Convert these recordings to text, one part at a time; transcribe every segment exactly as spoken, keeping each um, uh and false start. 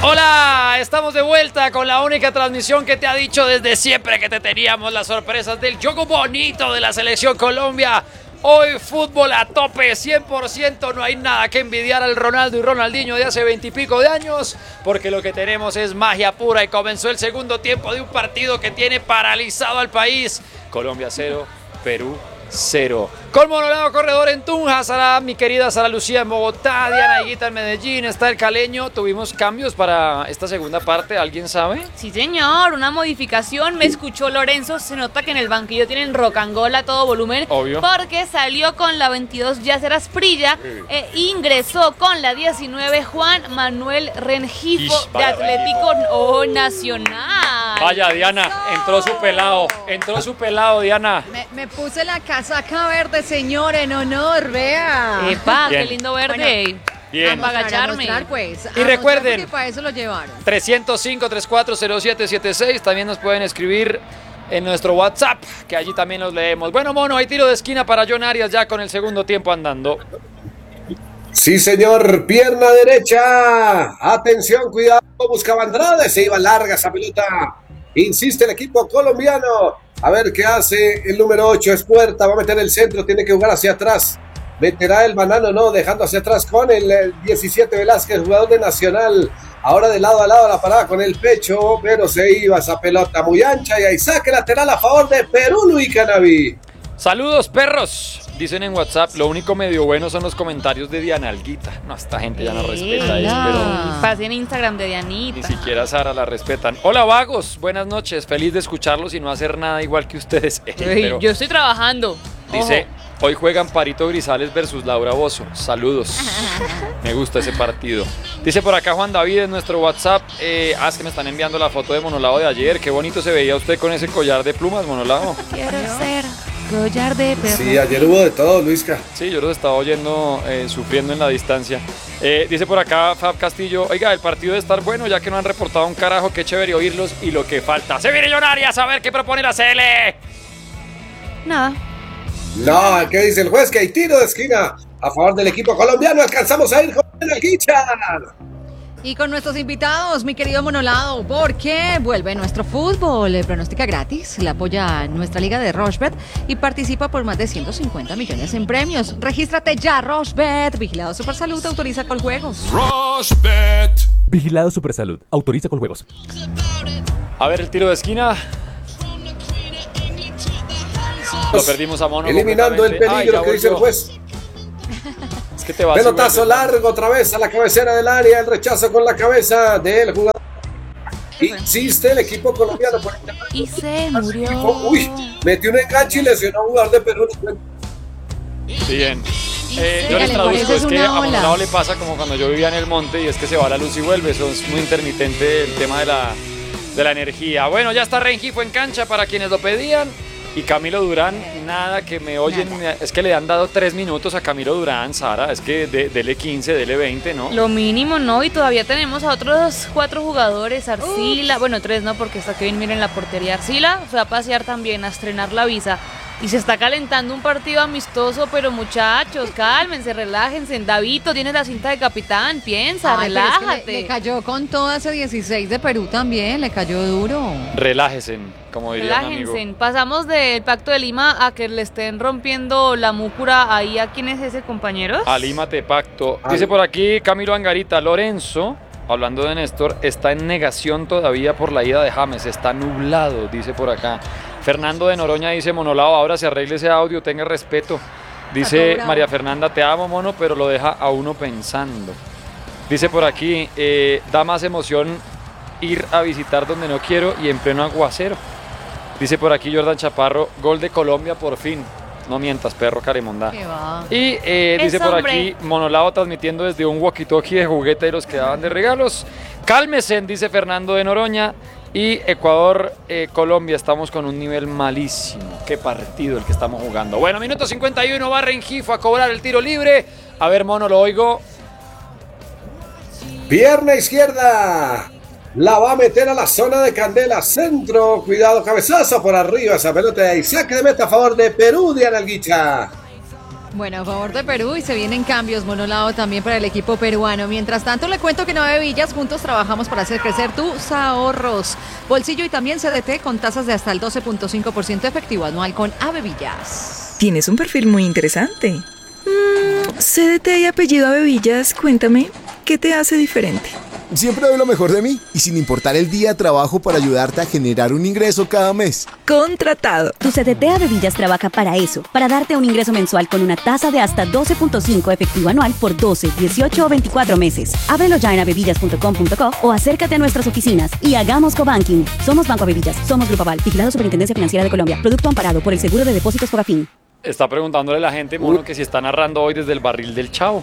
Hola, estamos de vuelta con la única transmisión que te ha dicho desde siempre que te teníamos las sorpresas del juego bonito de la selección Colombia. Hoy fútbol a tope, cien por ciento, no hay nada que envidiar al Ronaldo y Ronaldinho de hace veintipico de años, porque lo que tenemos es magia pura y comenzó el segundo tiempo de un partido que tiene paralizado al país. Colombia cero, Perú cero. Con Monolado Corredor en Tunja, Sara, mi querida Sara Lucía en Bogotá, Diana Higuita en Medellín, está el Caleño. Tuvimos cambios para esta segunda parte, ¿alguien sabe? Sí, señor, una modificación. Me escuchó Lorenzo, se nota que en el banquillo tienen rock and roll a todo volumen. Obvio. Porque salió con la veintidós Yasser Asprilla sí. e ingresó con la diecinueve Juan Manuel Rengifo Ish, de Atlético oh, Nacional. Vaya, Diana, entró su pelado, entró su pelado, Diana. Me, me puse la casaca verde, señor, en honor, vea. Epa, qué lindo verde. Bueno, bien. Para agacharme. Pues, y recuerden, que para eso lo llevaron. trescientos cinco, treinta y cuatro cero siete siete seis, también nos pueden escribir en nuestro WhatsApp, que allí también los leemos. Bueno, mono, hay tiro de esquina para John Arias ya con el segundo tiempo andando. Sí, señor, pierna derecha. Atención, cuidado, buscaba Andrade, se iba larga esa pelota. Insiste el equipo colombiano. A ver qué hace el número ocho, es Puerta, va a meter el centro, tiene que jugar hacia atrás. Meterá el banano, no, dejando hacia atrás con el, el diecisiete Velázquez, jugador de Nacional. Ahora de lado a lado la parada con el pecho, pero se iba esa pelota muy ancha y hay saque lateral a favor de Perú, Luis Canaví. Saludos, perros. Dicen en WhatsApp, lo único medio bueno son los comentarios de Diana Alguita. No, esta gente ya no respeta eso, pero... Pase en Instagram de Dianita. Ni siquiera Sara la respetan. Hola, vagos, buenas noches. Feliz de escucharlos y no hacer nada igual que ustedes. Ey, pero yo estoy trabajando. Dice, hoy juegan Parito Grisales versus Laura Bozzo. Saludos. Me gusta ese partido. Dice por acá Juan David en nuestro WhatsApp. Eh, ah, es que me están enviando la foto de Monolado de ayer. Qué bonito se veía usted con ese collar de plumas, Monolado. Quiero ser... collar de perro. Sí, ayer hubo de todo, Luisca. Sí, yo los estaba oyendo, eh, sufriendo en la distancia. Eh, dice por acá Fab Castillo, oiga, el partido debe estar bueno, ya que no han reportado un carajo, qué chévere oírlos y lo que falta. Se viene John Arias a ver qué propone la C L. Nada. No, ¿qué dice el juez? Que hay tiro de esquina a favor del equipo colombiano. Alcanzamos a ir con el Guicha. Y con nuestros invitados, mi querido Monolado, porque vuelve nuestro fútbol. El pronóstica gratis, la apoya nuestra liga de Rochebet y participa por más de ciento cincuenta millones en premios. Regístrate ya, Rochebet. Vigilado Supersalud, autoriza con juegos. Rochebet. Vigilado Supersalud, autoriza con juegos. A ver el tiro de esquina. Lo perdimos a Mono. Eliminando el peligro. Ay, que dice el juez. Que te pelotazo largo otra vez a la cabecera del área, el rechazo con la cabeza del jugador. Insiste el equipo colombiano por y se murió. Uy, metió un enganche y lesionó a un jugador de Perú. Bien. Eh, yo les traduzco, es que a Monolado le pasa como cuando yo vivía en el monte y es que se va la luz y vuelve. Eso es muy intermitente el tema de la, de la energía. Bueno, ya está Rengifo en cancha para quienes lo pedían. Y Camilo Durán, nada que me oyen, nada. Es que le han dado tres minutos a Camilo Durán, Sara, es que de, dele quince, dele veinte, ¿no? Lo mínimo, ¿no? Y todavía tenemos a otros cuatro jugadores, Arcila, uh. bueno, tres no, porque está Kevin Mira en la portería. Arcila fue a pasear también, a estrenar la visa. Y se está calentando un partido amistoso, pero muchachos, cálmense, relájense. Davito, tienes la cinta de capitán, piensa, Ay, relájate. Es que le, le cayó con todo ese dieciséis de Perú también, le cayó duro. Relájense, como diría mi amigo. Relájense, pasamos del Pacto de Lima a que le estén rompiendo la múcura ahí. ¿A quién es ese, compañero? A Lima te pacto. Dice por aquí Camilo Angarita, Lorenzo, hablando de Néstor, está en negación todavía por la ida de James, está nublado, dice por acá. Fernando de Noroña dice, Monolado, ahora se arregle ese audio, tenga respeto. Dice María Fernanda, te amo, mono, pero lo deja a uno pensando. Dice por aquí, eh, da más emoción ir a visitar donde no quiero y en pleno aguacero. Dice por aquí Jordan Chaparro, gol de Colombia por fin. No mientas, perro Carimondá. Y eh, dice por aquí, Monolado transmitiendo desde un walkie-talkie de juguete de los que daban de regalos. Cálmese, dice Fernando de Noroña. Y Ecuador, eh, Colombia, estamos con un nivel malísimo. Qué partido el que estamos jugando. Bueno, minuto cincuenta y uno, va Rengifo a cobrar el tiro libre. A ver, mono, lo oigo. Pierna izquierda. La va a meter a la zona de Candela, centro. Cuidado, cabezazo por arriba. Esa pelota y saque de meta a favor de Perú, Diana Alguicha. Bueno, a favor de Perú y se vienen cambios, Monolao, también para el equipo peruano. Mientras tanto, le cuento que en Avevillas juntos trabajamos para hacer crecer tus ahorros. Bolsillo y también C D T con tasas de hasta el doce punto cinco por ciento efectivo anual con Avevillas. Tienes un perfil muy interesante. Mm, C D T y apellido Avevillas, cuéntame, ¿qué te hace diferente? Siempre doy lo mejor de mí y sin importar el día trabajo para ayudarte a generar un ingreso cada mes. Contratado. Tu C D T Avevillas trabaja para eso, para darte un ingreso mensual con una tasa de hasta doce punto cinco efectivo anual por doce, dieciocho o veinticuatro meses. Ábrelo ya en avevillas punto com punto co o acércate a nuestras oficinas y hagamos cobanking. Somos Banco Avevillas, somos Grupo Aval, vigilado Superintendencia Financiera de Colombia. Producto amparado por el Seguro de Depósitos Fogafín. Está preguntándole la gente, mono, que si está narrando hoy desde el barril del Chavo.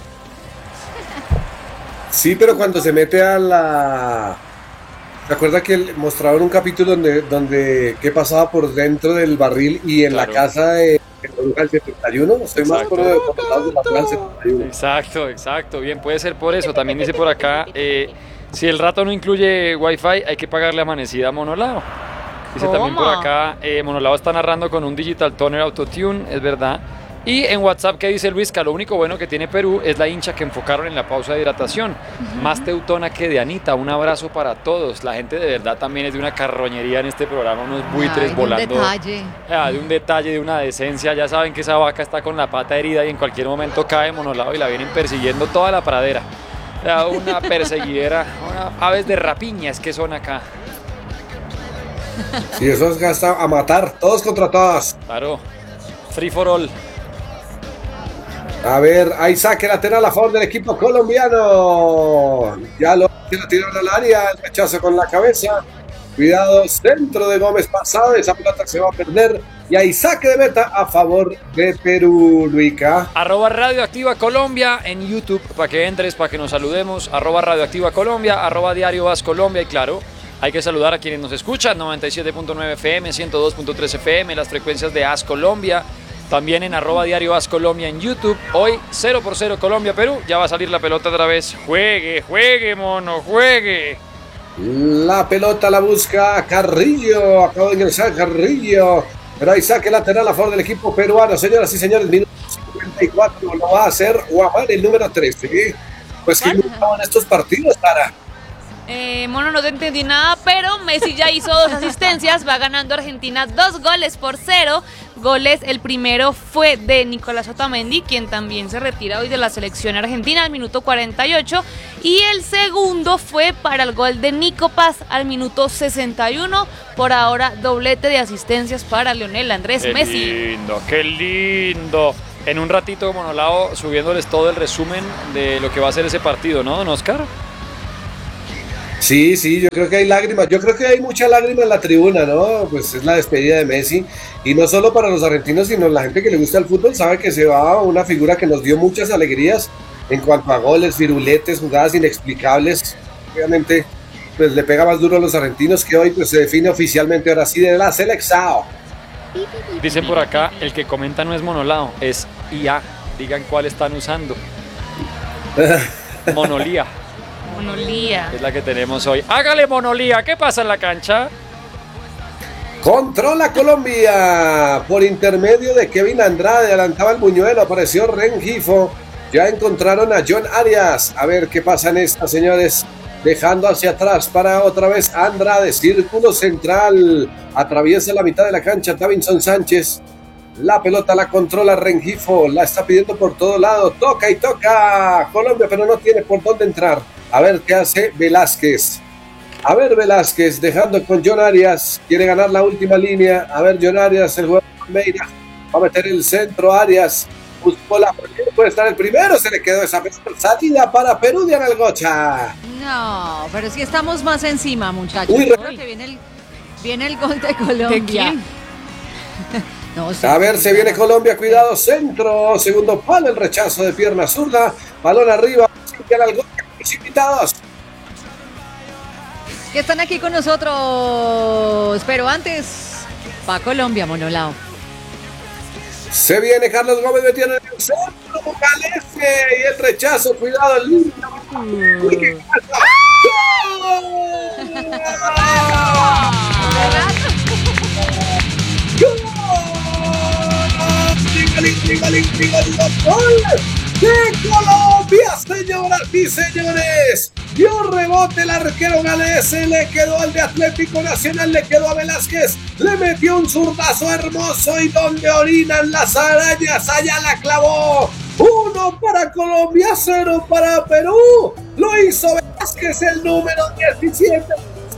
Sí, pero cuando se mete a la... ¿Se acuerda que mostraron un capítulo donde, donde qué pasaba por dentro del barril y en Claro. la casa de del setenta y uno? Estoy más por de de la del setenta y uno. Exacto, exacto. Bien, puede ser por eso. También dice por acá, eh, si el rato no incluye Wi-Fi, hay que pagarle amanecida a Monolao. Dice también por ¿Cómo? acá, eh, Monolao está narrando con un Digital Toner Autotune, es verdad. Y en WhatsApp, que dice Luisca, lo único bueno que tiene Perú es la hincha que enfocaron en la pausa de hidratación. Más teutona que de Anita. Un abrazo para todos. La gente de verdad también es de una carroñería en este programa, unos buitres Ay, de un volando. detalle. Ah, de un detalle, de una decencia. Ya saben que esa vaca está con la pata herida y en cualquier momento cae Monolao y la vienen persiguiendo toda la pradera. Ah, una perseguidera, una aves de rapiña es que son acá. Y eso es gasta a matar, todos contra todas. Claro, free for all. A ver, ahí saque lateral a favor del equipo colombiano. Ya lo tiraron al área, el rechazo con la cabeza. Cuidado, centro de Gómez pasado, esa pelota se va a perder. Y ahí saque de meta a favor de Perú, Luica. Arroba Radioactiva Colombia en YouTube para que entres, para que nos saludemos. Arroba Radioactiva Colombia, arroba Diario As Colombia y claro, hay que saludar a quienes nos escuchan, noventa y siete punto nueve F M, ciento dos punto tres F M, las frecuencias de As Colombia. También en arroba Diario As Colombia en YouTube. Hoy cero por cero Colombia-Perú. Ya va a salir la pelota otra vez. Juegue, juegue, mono, juegue. La pelota la busca Carrillo. Acaba de ingresar Carrillo. Pero ahí saque lateral a favor del equipo peruano. Señoras y señores, minuto cincuenta y cuatro lo va a hacer Guamán, el número trece. Pues que en estos partidos, Tara. Eh, Mono, no te entendí nada, pero Messi ya hizo dos asistencias, va ganando Argentina dos goles por cero. Goles, el primero fue de Nicolás Otamendi, quien también se retira hoy de la selección argentina al minuto cuarenta y ocho. Y el segundo fue para el gol de Nico Paz al minuto sesenta y uno. Por ahora, doblete de asistencias para Lionel Andrés Qué Messi. lindo, qué lindo. En un ratito, Monolao, subiéndoles todo el resumen de lo que va a ser ese partido, ¿no, don Oscar? Sí, sí, yo creo que hay lágrimas, yo creo que hay mucha lágrima en la tribuna, ¿no? Pues es la despedida de Messi, y no solo para los argentinos, sino la gente que le gusta el fútbol, sabe que se va una figura que nos dio muchas alegrías en cuanto a goles, viruletes, jugadas inexplicables. Obviamente, pues le pega más duro a los argentinos, que hoy pues se define oficialmente ahora sí de la selección. Dicen por acá, el que comenta no es Monolao, es I A. Digan cuál están usando. Monolía. Monolía. Es la que tenemos hoy. Hágale, Monolía, ¿qué pasa en la cancha? Controla Colombia por intermedio de Kevin Andrade, adelantaba el buñuelo, apareció Rengifo, ya encontraron a John Arias, a ver qué pasa en esta, señores, dejando hacia atrás para otra vez Andrade, círculo central, atraviesa la mitad de la cancha Davinson Sánchez, la pelota la controla Rengifo, la está pidiendo por todo lado, toca y toca Colombia, pero no tiene por dónde entrar. A ver qué hace Velázquez. A ver Velázquez dejando con John Arias. Quiere ganar la última línea. A ver John Arias, el jugador de Almeida. Va a meter el centro Arias. Buscó la primera. Puede estar el primero. Se le quedó esa salida para Perú de Analgocha. No, pero sí estamos más encima, muchachos. Uy, Seguro que viene el, viene el gol de Colombia. ¿De quién? No, sí, A ver, sí, se sí. viene Colombia. Cuidado, centro. Segundo palo, el rechazo de pierna zurda. Balón arriba. Analgocha. Los invitados. Que están aquí con nosotros. Pero antes, va Colombia, Monolao. Se viene Carlos Gómez metiendo en el centro. Bucalece y el rechazo. Cuidado, el lindo. Uy, qué pasa. ¡Gol! ¡Gol! ¡Gol de Colombia, señoras y señores! Dio rebote el arquero galés, le quedó al de Atlético Nacional, le quedó a Velázquez, le metió un zurdazo hermoso y donde orinan las arañas, allá la clavó. Uno para Colombia, cero para Perú. Lo hizo Velázquez, el número diecisiete.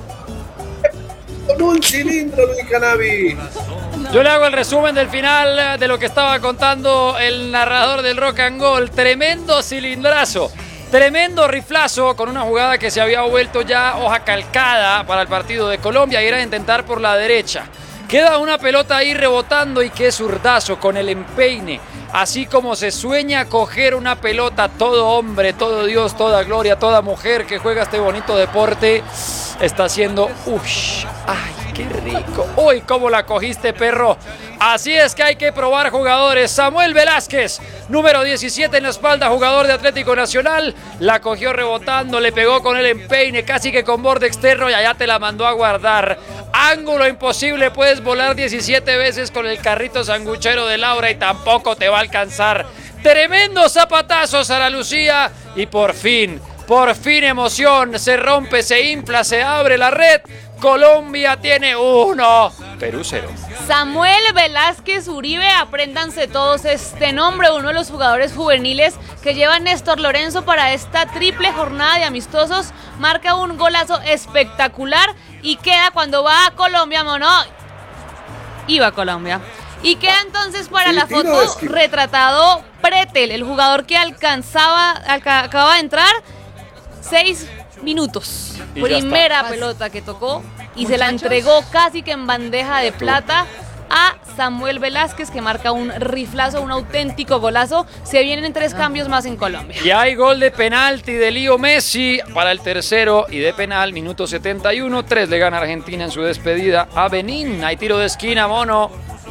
Con un cilindro, Luis Canavi. Yo le hago el resumen del final de lo que estaba contando el narrador del Rock and Gold. Tremendo cilindrazo, tremendo riflazo con una jugada que se había vuelto ya hoja calcada para el partido de Colombia y era intentar por la derecha. Queda una pelota ahí rebotando y qué zurdazo con el empeine. Así como se sueña coger una pelota, todo hombre, todo Dios, toda gloria, toda mujer que juega este bonito deporte está haciendo, uff, ay, qué rico. Uy, cómo la cogiste, perro. Así es que hay que probar jugadores. Samuel Velázquez, número diecisiete en la espalda, jugador de Atlético Nacional. La cogió rebotando, le pegó con el empeine, casi que con borde externo y allá te la mandó a guardar. Ángulo imposible, puedes volar diecisiete veces con el carrito sanguchero de Laura y tampoco te va a alcanzar. Tremendos zapatazos a la Lucía y por fin, por fin emoción, se rompe, se infla, se abre la red. Colombia tiene uno, Perú cero. Samuel Velázquez Uribe, apréndanse todos este nombre, uno de los jugadores juveniles que lleva Néstor Lorenzo para esta triple jornada de amistosos, marca un golazo espectacular y queda cuando va a Colombia, mono, iba a Colombia. Y queda entonces para la foto retratado Pretel, el jugador que alcanzaba, alca, acaba de entrar, seis minutos. Y primera pelota que tocó y Muchachos. se la entregó casi que en bandeja de plata a Samuel Velázquez, que marca un riflazo, un auténtico golazo. Se vienen tres cambios más en Colombia. Y hay gol de penalti de Leo Messi para el tercero y de penal, minuto setenta y uno. tres le gana Argentina en su despedida a Benín. Hay tiro de esquina, mono.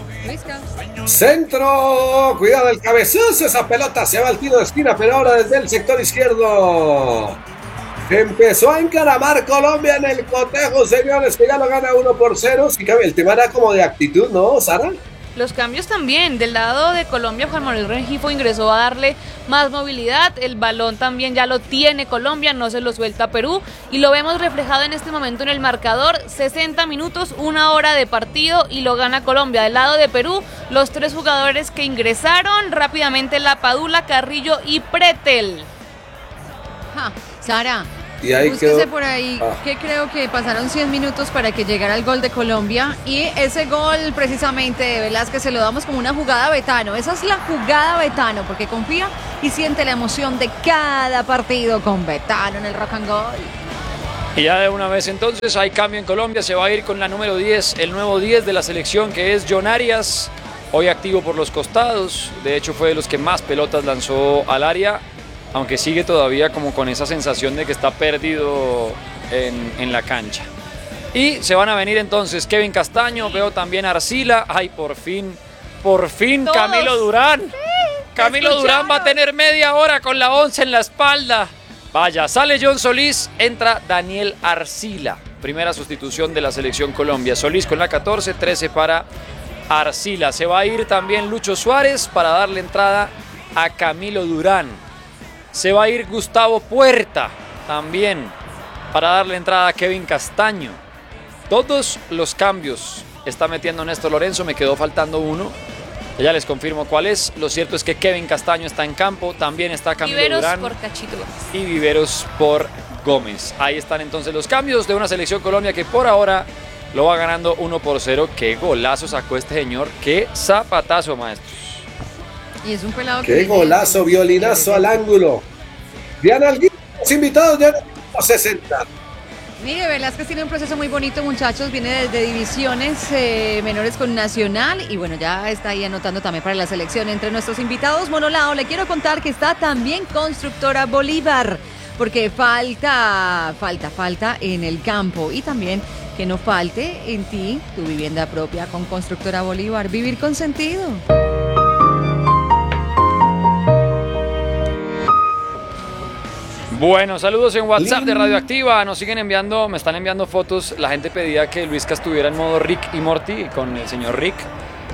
Centro, cuidado el cabezazo, esa pelota se va al tiro de esquina, pero ahora desde el sector izquierdo. Empezó a encaramar Colombia en el cotejo, señores, que ya lo gana uno por cero. Sí, el tema era como de actitud, ¿no, Sara? Los cambios también. Del lado de Colombia, Juan Manuel Rengifo ingresó a darle más movilidad. El balón también ya lo tiene Colombia, no se lo suelta Perú. Y lo vemos reflejado en este momento en el marcador. sesenta minutos, una hora de partido y lo gana Colombia. Del lado de Perú, los tres jugadores que ingresaron rápidamente: La Padula, Carrillo y Pretel. Ja, Sara, y ahí búsquese quedó. por ahí, ah. que creo que pasaron cien minutos para que llegara el gol de Colombia y ese gol precisamente de Velázquez se lo damos como una jugada Betano. Esa es la jugada Betano, porque confía y siente la emoción de cada partido con Betano en el Rock and Gold. Y ya de una vez entonces hay cambio en Colombia, se va a ir con la número diez, el nuevo diez de la selección, que es John Arias, hoy activo por los costados. De hecho fue de los que más pelotas lanzó al área, aunque sigue todavía como con esa sensación de que está perdido en, en la cancha. Y se van a venir entonces Kevin Castaño, veo también Arcila, ay, por fin, por fin Todos. Camilo Durán. Sí, Camilo Durán va a tener media hora con la once en la espalda. Vaya, sale John Solís, entra Daniel Arcila, primera sustitución de la selección Colombia. Solís con la catorce, trece para Arcila. Se va a ir también Lucho Suárez para darle entrada a Camilo Durán. Se va a ir Gustavo Puerta también para darle entrada a Kevin Castaño. Todos los cambios está metiendo Néstor Lorenzo, me quedó faltando uno. Ya les confirmo cuál es. Lo cierto es que Kevin Castaño está en campo, también está Camilo Viveros Durán por Cachito Gómez. y Viveros por Gómez. Ahí están entonces los cambios de una selección Colombia que por ahora lo va ganando uno por cero. Qué golazo sacó este señor, qué zapatazo, maestros. Y es un pelado que... Qué golazo, violinazo al ángulo. Diana Alguín, los invitados de sesenta. Mire, Velázquez tiene un proceso muy bonito, muchachos. Viene desde divisiones eh, menores con Nacional y bueno, ya está ahí anotando también para la selección. Entre nuestros invitados, Monolao, le quiero contar que está también Constructora Bolívar, porque falta, falta, falta en el campo y también que no falte en ti tu vivienda propia con Constructora Bolívar. Vivir con sentido. Bueno, saludos en WhatsApp de Radioactiva. Nos siguen enviando, me están enviando fotos. La gente pedía que Luisca estuviera en modo Rick y Morty con el señor Rick.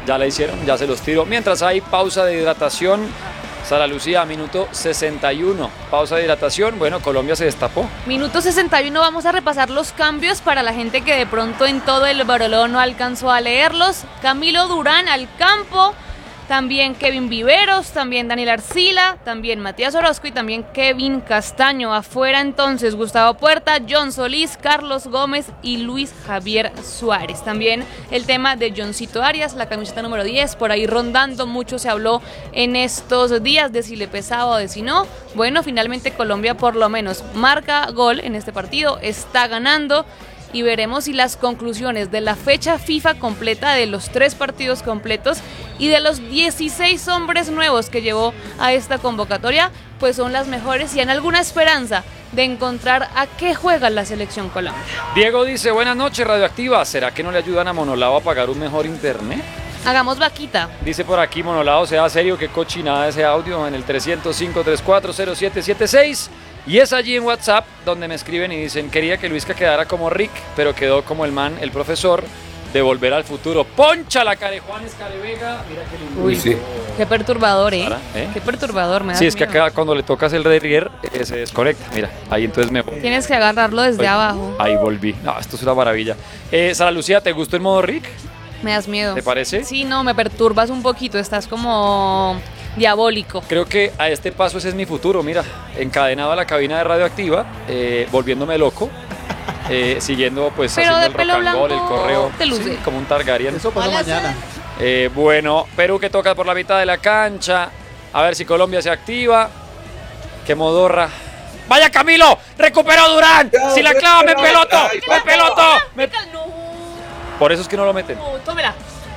Ya la hicieron, ya se los tiro. Mientras hay pausa de hidratación, Sara Lucía, minuto sesenta y uno. Pausa de hidratación, bueno, Colombia se destapó. Minuto sesenta y uno, vamos a repasar los cambios para la gente que de pronto en todo el barolón no alcanzó a leerlos. Camilo Durán al campo, también Kevin Viveros, también Daniel Arcila, también Matías Orozco y también Kevin Castaño. Afuera entonces Gustavo Puerta, John Solís, Carlos Gómez y Luis Javier Suárez. También el tema de Johncito Arias, la camiseta número diez, por ahí rondando, mucho se habló en estos días de si le pesaba o de si no. Bueno, finalmente Colombia por lo menos marca gol en este partido, está ganando. Y veremos si las conclusiones de la fecha FIFA completa, de los tres partidos completos y de los dieciséis hombres nuevos que llevó a esta convocatoria, pues son las mejores y hay alguna esperanza de encontrar a qué juega la selección Colombia. Diego dice, buenas noches, Radioactiva. ¿Será que no le ayudan a Monolao a pagar un mejor internet? Hagamos vaquita. Dice por aquí Monolao, sea serio, qué cochinada ese audio en el tres cero cinco, tres cuatro cero siete siete seis. Y es allí en WhatsApp donde me escriben y dicen, quería que Luisca quedara como Rick, pero quedó como el man, el profesor de Volver al Futuro. Poncha la Carejuanes Carevega. Mira qué lindo. Uy, sí. Qué perturbador, ¿eh? Para, ¿eh? Qué perturbador, me da Sí, es que miedo. acá cuando le tocas el derrier eh, se desconecta. Mira, ahí entonces me... Tienes que agarrarlo desde Ahí, abajo. Ahí volví. No, esto es una maravilla. Eh, Sara Lucía, ¿te gustó el modo Rick? Me das miedo. ¿Te parece? Sí, no, me perturbas un poquito, estás como diabólico. Creo que a este paso ese es mi futuro, mira, encadenado a la cabina de Radioactiva, eh, volviéndome loco, eh, siguiendo pues Pero haciendo de el pelo rock and roll, el blanco correo, te luce. sí, como un Targaryen. Eso pasa mañana. Eh, bueno, Perú que toca por la mitad de la cancha, a ver si Colombia se activa, qué modorra. ¡Vaya Camilo! ¡Recuperó Durán! Ya, ¡Si la hombre, clava me ay, peloto! ay, ¡Me peloto! Me- No, Por eso es que no lo meten. no, tómela.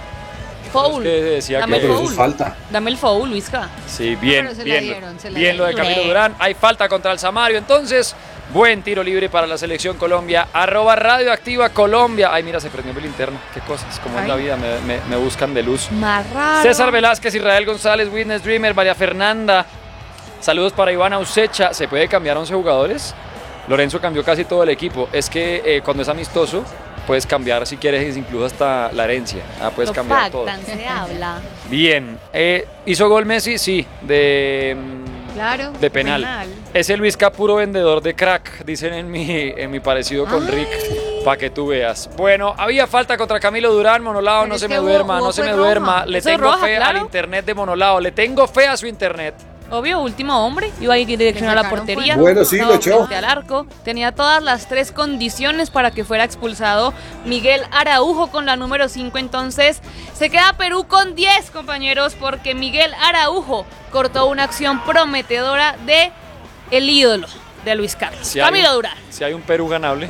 Foul. Es que decía Dame que- el Pero eso foul. es falta. Dame el foul, Luisca. Sí, bien, Pero se la bien, dieron, se la bien lo de dieron. Camilo Durán. Hay falta contra el Samario, entonces, buen tiro libre para la selección Colombia. Arroba Radioactiva Colombia. Ay, mira, se prendió mi linterna. Qué cosas, como es Ay. la vida, me, me- me buscan de luz. Más raro. César Velázquez, Israel González, Witness Dreamer, María Fernanda. Saludos para Iván Ausecha. ¿Se puede cambiar once jugadores? Lorenzo cambió casi todo el equipo. Es que eh, cuando es amistoso, puedes cambiar si quieres, incluso hasta la herencia. Ah, puedes Lo cambiar todo. pactan, se habla. Bien. Eh, ¿Hizo gol Messi? Sí. De, mm, Claro. de penal. Penal. Es el Luisca puro vendedor de crack, dicen en mi, en mi parecido con Rick, para que tú veas. Bueno, había falta contra Camilo Durán, Monolao, Pero no es se que me hubo- duerma, hubo no se fue me roja. duerma. Le Eso es tengo roja, fe claro. al internet de Monolao, le tengo fe a su internet. Obvio, último hombre, iba a ir dirección a la sacaron portería. fuera. Bueno, sí, No, lo echó. frente al arco. Tenía todas las tres condiciones para que fuera expulsado Miguel Araujo con la número cinco. Entonces se queda Perú con diez, compañeros, porque Miguel Araujo cortó una acción prometedora de el ídolo de Luis Carlos, Si hay Camilo un- Durán. Si hay un Perú ganable,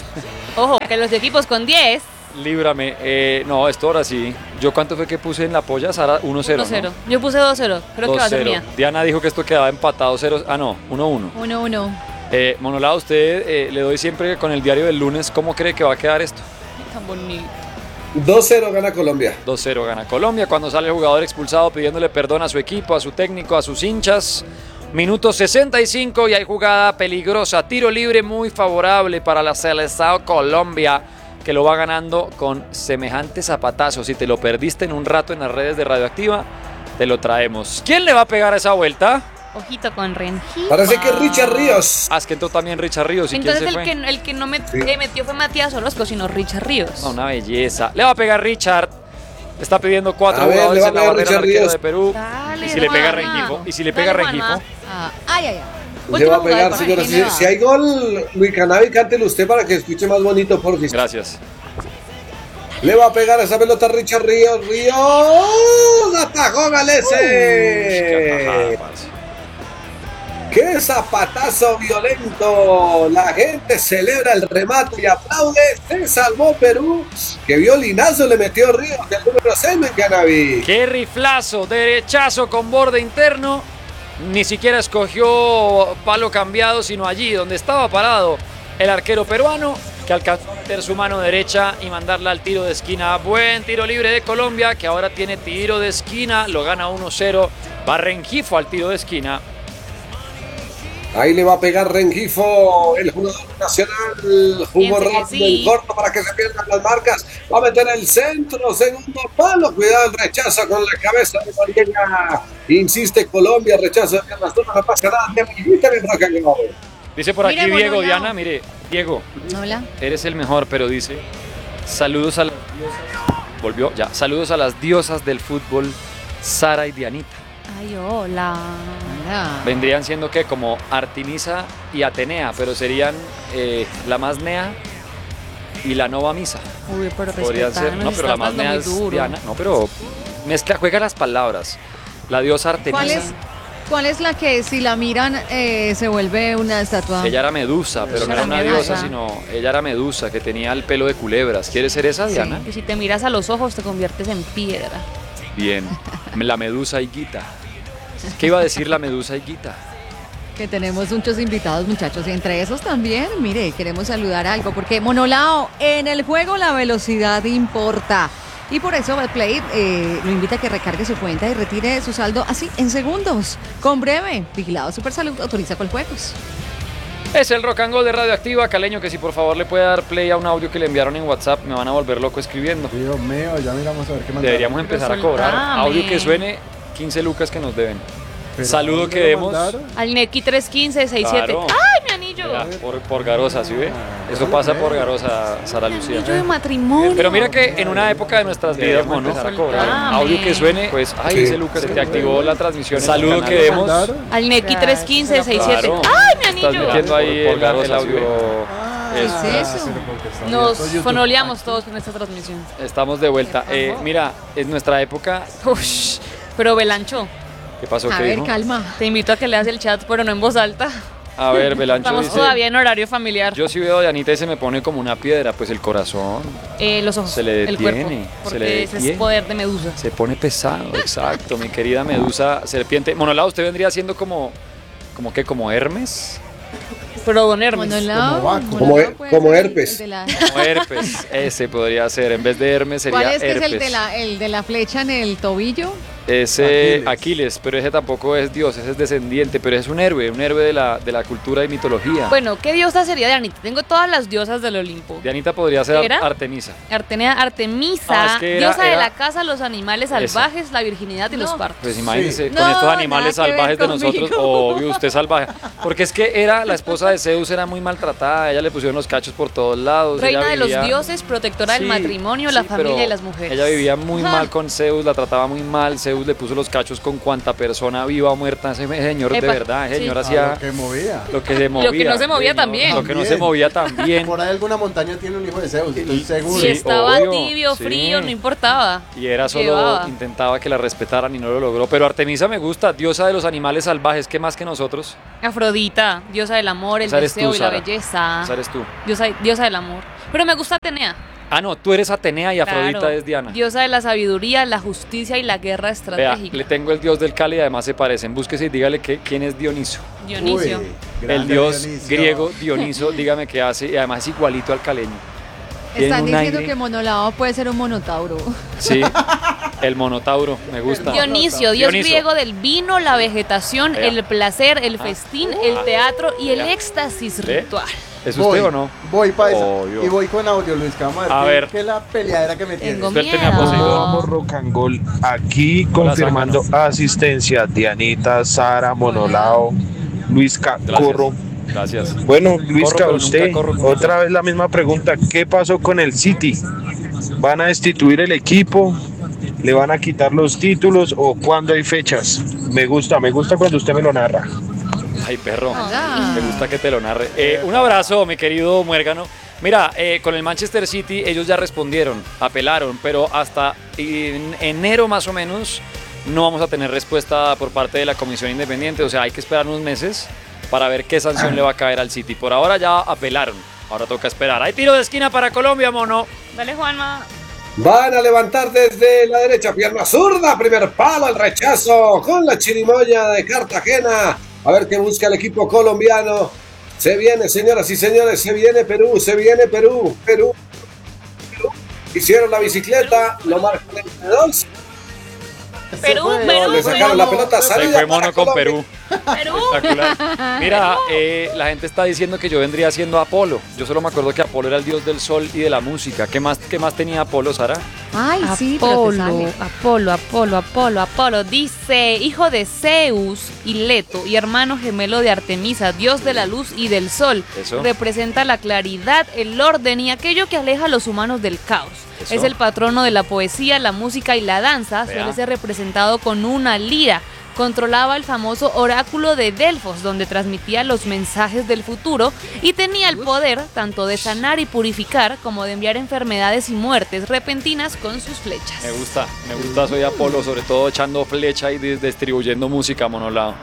Ojo, que los equipos con diez, líbrame. Eh, no, esto ahora sí. ¿Yo cuánto fue que puse en la polla, Sara? uno cero. uno cero. Yo puse dos cero, creo que va a ser dos cero. mía. Diana dijo que esto quedaba empatado cero. Ah, no, uno uno. Uno, uno. Eh, Monolao, usted eh, le doy siempre con el diario del lunes. ¿Cómo cree que va a quedar esto? Tan bonito. dos cero gana Colombia. dos cero gana Colombia cuando sale el jugador expulsado pidiéndole perdón a su equipo, a su técnico, a sus hinchas. Minuto sesenta y cinco y hay jugada peligrosa. Tiro libre muy favorable para la selección Colombia, que lo va ganando con semejante zapatazo. Si te lo perdiste en un rato en las redes de Radioactiva, te lo traemos. ¿Quién le va a pegar a esa vuelta? Ojito con Renji. Parece que es Richard Ríos. Ah, es que entró también Richard Ríos. ¿Y quién Entonces se el fue? que, el que no me, Sí. eh, metió fue Matías Orozco, sino Richard Ríos. No, una belleza. Le va a pegar Richard. Está pidiendo cuatro A ver, jugadores le va a en la pegar barrera Richard al arquero Ríos. de Perú. Dale, y si le pega Juanma. Rengifo. Y si le pega Dale, Rengifo. Juanma. Ah, ay, ay, ay. Le Última va a jugada pegar, para señora. Si, Argentina. si hay gol, Luis Canavi, cántelo usted para que escuche más bonito, por favor. Gracias. Le va a pegar esa pelota a Richard Ríos. ¡Ríos! ¡Atajó Galese! Qué atajada, parce. ¡Qué zapatazo violento! La gente celebra el remate y aplaude. Se salvó Perú. ¡Qué violinazo le metió Ríos del número seis, Luis Canavi! Qué riflazo, derechazo con borde interno. Ni siquiera escogió palo cambiado, sino allí donde estaba parado el arquero peruano, que alcanzó a meter su mano derecha y mandarla al tiro de esquina. Buen tiro libre de Colombia, que ahora tiene tiro de esquina, lo gana uno cero. Va Rengifo al tiro de esquina. Ahí le va a pegar Rengifo, el jugador nacional. Jugó rápido sí. en corto para que se pierdan las marcas. Va a meter el centro, segundo palo. Cuidado el rechazo con la cabeza de Mariela. Insiste Colombia, rechazo de piernas duras. No pasa nada. En el rock and roll. Dice por aquí Mire, Diego, Monolao. Diana, mire, Diego, Hola. eres el mejor, pero dice, saludos a las diosas, volvió, ya, saludos a las diosas del fútbol, Sara y Dianita. Ay, hola. Hola. Vendrían siendo que como Artemisa y Atenea, pero serían eh, la más nea y la nova misa. Uy, pero Podrían ser, respetadme, no, nos pero la está más dando nea muy es duro. Diana, no, pero mezcla, juega las palabras. La diosa Artemisa. ¿Cuál es, ¿Cuál es la que si la miran eh, se vuelve una estatua? Ella era Medusa, pero no era una Medusa. diosa, sino ella era Medusa, que tenía el pelo de culebras. ¿Quieres ser esa, Diana? Que si te miras a los ojos te conviertes en piedra. Bien. La Medusa Higuita. ¿Qué iba a decir la Medusa Higuita? Que tenemos muchos invitados, muchachos, y entre esos también, mire, queremos saludar algo, porque Monolao, en el juego la velocidad importa. Y por eso Betplay eh, lo invita a que recargue su cuenta y retire su saldo así, en segundos, con breve. Vigilado Supersalud, autoriza con juegos. Es el Rock and Roll de Radioactiva, Caleño, que si por favor le puede dar play a un audio que le enviaron en WhatsApp, me van a volver loco escribiendo. Dios mío, ya miramos a ver qué mandaron. Deberíamos empezar a cobrar. soltame. Audio que suene, quince lucas que nos deben. ¿Pero Saludo dónde que lo demos. mandaron? Al Neki tres quince sesenta y siete. Claro. ¡Ay, mi anillo! Ya, por, por Garosa, ¿sí ve? Eso pasa por Garosa, Sara Lucía. Anillo de matrimonio. Pero mira que en una época de nuestras vidas, Deberíamos ¿no? empezar a cobrar. Audio que suene, pues, ay, Sí. ese Lucas, se te activó la transmisión. ¿Pero Saludo dónde que lo demos. mandaron? Al Neki tres quince sesenta y siete. Claro. ¡Ay, mi Estás anillo! metiendo ahí Por el, Garosa, el audio. Ah, Eso. ¿Qué es eso? pero porque está Nos abierto YouTube. fonoleamos todos con esta transmisión. Estamos de vuelta. Eh, mira, en nuestra época, Ush, pero Belancho, ¿qué pasó? A ¿Qué ver, dijo? calma. te invito a que leas el chat, pero no en voz alta. A ver, Belancho Estamos dice, todavía en horario familiar. yo sí veo a Dianita y se me pone como una piedra, pues el corazón Eh, los ojos, se le el cuerpo, detiene, se porque le ese es detiene. poder de Medusa. se pone pesado, exacto, mi querida Medusa serpiente. Monolao, usted vendría siendo como, como que, como Hermes, Pero don Hermes. Monolao, Como Baco. Monolao Como her- puede como ser el- herpes. el de la- como Herpes, ese podría ser, en vez de Hermes sería ¿Cuál es que Herpes. es el de, la, el de la flecha en el tobillo? Ese Aquiles. Aquiles. pero ese tampoco es Dios, ese es descendiente, pero es un héroe, un héroe de la, de la cultura y mitología. Bueno, ¿qué diosa sería Dianita? Tengo todas las diosas del Olimpo. Dianita podría ser ¿Era? Artemisa. Artenea, Artemisa, Ah, es que era- diosa de era- la casa, los animales Esa. salvajes, la virginidad y los No. partos. Pues imagínense, Sí. con No, estos nada animales que ver salvajes de nosotros, conmigo. obvio, usted salvaje. Porque es que era la esposa de Zeus, era muy maltratada, ella le pusieron los cachos por todos lados. Reina ella de los vivía- dioses, protectora Sí, del matrimonio, la sí, familia pero y las mujeres. Ella vivía muy Ah. mal con Zeus, la trataba muy mal, Zeus le puso los cachos con cuanta persona viva o muerta, ese señor de Epa, verdad, ese sí. señor A hacía lo que movía. lo que se movía. que no se movía señor, también. Lo que no se También. movía también. Por ahí alguna montaña tiene un hijo de Zeus, estoy seguro. Si Sí, estaba obvio, tibio, sí. frío, no importaba. Y era solo, Llevaba. intentaba que la respetaran y no lo logró. Pero Artemisa me gusta, diosa de los animales salvajes, ¿qué más que nosotros? Afrodita, diosa del amor, el Esa eres deseo tú, y la Sara. belleza. Esa eres tú. Diosa, diosa del amor. Pero me gusta Atenea. Ah, no, tú eres Atenea y Afrodita Claro. es Diana. Diosa de la sabiduría, la justicia y la guerra Vea, estratégica. le tengo el dios del Cali y además se parecen. Búsquese y dígale que, quién es Dioniso. Dionisio. Uy, El grande dios Dionisio. griego Dioniso, dígame qué hace. Y además es igualito al caleño. Tiene Están un diciendo aire- que Monolao puede ser un monotauro. Sí, el monotauro, me gusta. Dionisio, dios Dioniso. griego del vino, la vegetación, Vea. el placer, el festín, el teatro y el Vea. éxtasis ¿Ve? ritual. ¿Es Voy, usted o no? Voy para esa. Obvio. Y voy con audio, Luis Camar. A ver. Que la peleadera que me tiene. Tengo Suélteme a miedo. Poseidón. Vamos Rock and Roll aquí Hola, confirmando asistencia Dianita, Sara, Monolao, Luisca, Gracias. Corro. Gracias. Bueno, Luisca, pero nunca usted, corro como otra vez la misma pregunta, ¿qué pasó con el City? ¿Van a destituir el equipo? ¿Le van a quitar los títulos o cuándo hay fechas? Me gusta, me gusta cuando usted me lo narra. Ay, perro. Hola. Me gusta que te lo narre. Eh, un abrazo, mi querido Muérgano. Mira, eh, con el Manchester City ellos ya respondieron, apelaron, pero hasta en enero más o menos no vamos a tener respuesta por parte de la Comisión Independiente. O sea, hay que esperar unos meses para ver qué sanción le va a caer al City. Por ahora ya apelaron, ahora toca esperar. Hay tiro de esquina para Colombia, mono. Dale, Juanma. Van a levantar desde la derecha, pierna zurda, primer palo, el rechazo con la chirimoya de Cartagena. A ver qué busca el equipo colombiano. Se viene, señoras y señores, se viene Perú, se viene Perú, Perú. Perú. Hicieron la bicicleta, lo marcan entre dos. Perú, fue. Perú, Le sacaron la pelota, Se salida fue mono para con Colombia. Perú. Perú. Espectacular. Mira, eh, la gente está diciendo que yo vendría siendo Apolo. Yo solo me acuerdo que Apolo era el dios del sol y de la música. ¿Qué más, qué más tenía Apolo, Sara? Ay, sí, pero te Apolo, sale. Apolo, Apolo, Apolo, Apolo. Dice, hijo de Zeus y Leto y hermano gemelo de Artemisa, dios de la luz y del sol. Eso. Representa la claridad, el orden y aquello que aleja a los humanos del caos. Eso. Es el patrono de la poesía, la música y la danza. Vea. Suele ser representado con una lira. Controlaba el famoso oráculo de Delfos, donde transmitía los mensajes del futuro y tenía el poder tanto de sanar y purificar como de enviar enfermedades y muertes repentinas con sus flechas. Me gusta, me gusta, soy Apolo, sobre todo echando flecha y dis- distribuyendo música, monolado.